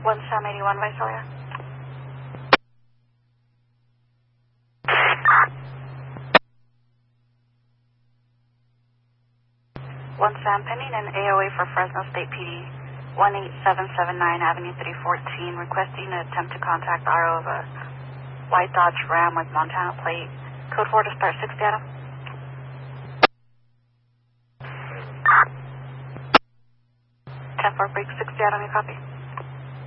1 Sam 81 Visalia. 1 Sam pending an AOA for Fresno State PD. 18779 Avenue 314, requesting an attempt to contact RO of a white Dodge Ram with Montana plate. Code 4 to start 60 Adam. 10-4 break 60 Adam, you copy?